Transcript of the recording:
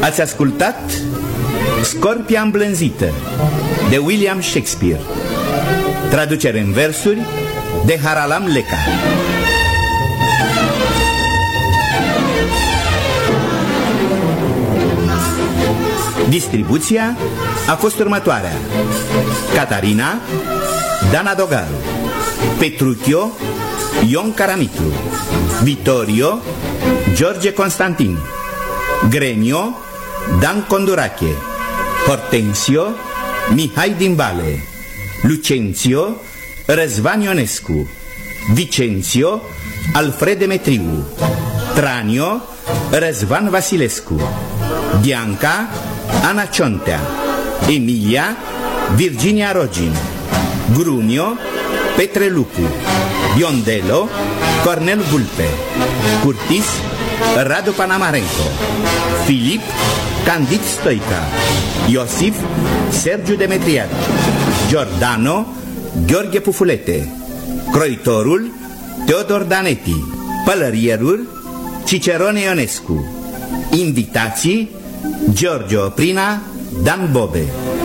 Ați ascultat Scorpia îmblânzită de William Shakespeare, traducere în versuri de Haralam Leca. Distribuția a fost următoarea: Catarina, Dana Dogaru, Petruchio, Ion Caramitru, Vitorio, George Constantin, Gremio, Dan Condurache, Hortensio, Mihai Dimbale, Lucentio, Răzvan Ionescu, Vicențio, Alfred Demetriu, Tranio, Răzvan Vasilescu, Bianca, Ana Ciontea, Emilia, Virginia Rogin, Grumio, Petre Lupu, Biondello, Cornel Vulpe, Curtis, Radu Panamarenko, Filip, Candid Stoica, Iosif, Sergiu Demetriad, Giordano, Gheorghe Pufulete, Croitorul, Teodor Danetti, Pălărierul, Cicerone Ionescu. Invitații: George Oprina, Dan Bobe.